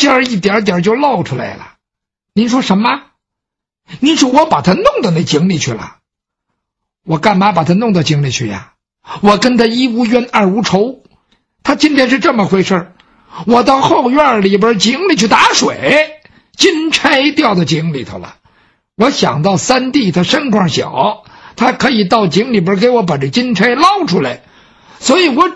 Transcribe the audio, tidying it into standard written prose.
尖儿一点点就露出来了。您说什么？您说我把他弄到那井里去了？我干嘛把他弄到井里去呀？我跟他一无冤二无仇。他今天是这么回事，我到后院里边井里去打水，金钗掉到井里头了。我想到三弟他身况小，他可以到井里边给我把这金钗捞出来，所以我